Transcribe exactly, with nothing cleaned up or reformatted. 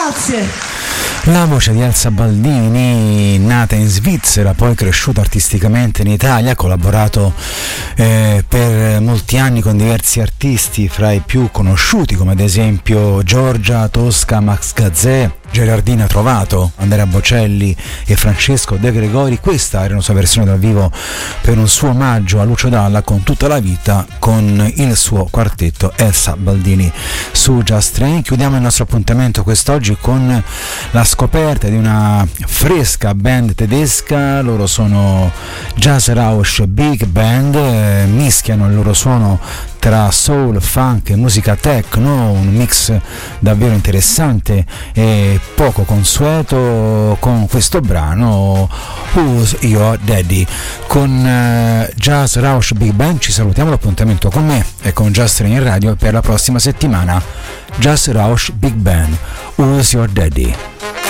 Grazie. La voce di Elsa Baldini, nata in Svizzera, poi cresciuta artisticamente in Italia, ha collaborato eh, per molti anni con diversi artisti, fra i più conosciuti come ad esempio Giorgia Tosca, Max Gazzè, Gerardina Trovato, Andrea Bocelli e Francesco De Gregori. Questa era una sua versione dal vivo per un suo omaggio a Lucio Dalla con Tutta la vita, con il suo quartetto Elsa Baldini su Just Train. Chiudiamo il nostro appuntamento quest'oggi con la scoperta di una fresca band tedesca. Loro sono Jazz Rausch Big Band, eh, mischiano il loro suono tra soul, funk e musica techno, un mix davvero interessante e poco consueto con questo brano Who's Your Daddy. Con uh, Jazz Rausch Big Band ci salutiamo, l'appuntamento con me e con Just Train Radio per la prossima settimana. Jazz Rausch Big Band, Who's Your Daddy?